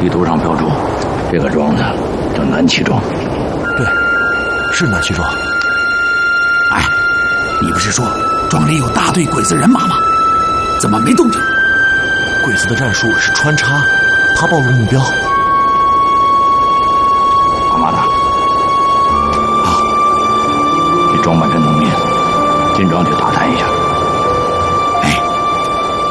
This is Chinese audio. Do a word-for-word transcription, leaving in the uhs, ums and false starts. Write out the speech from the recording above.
地图上标注，这个庄子叫南齐庄。 对，是南齐庄。 哎，你不是说庄里有大队鬼子人马吗？怎么没动静？ 鬼子的战术是穿插，怕暴露目标。 阿妈的，啊，去装满着能力，进庄去打探一下。